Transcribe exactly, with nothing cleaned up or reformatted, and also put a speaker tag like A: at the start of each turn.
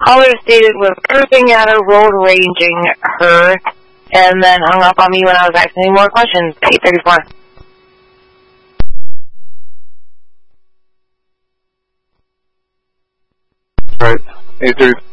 A: caller stated was cursing at her, road raging her, and then hung up on me when I was asking any more questions. eight thirty-four.
B: Alright, eight thirty-four.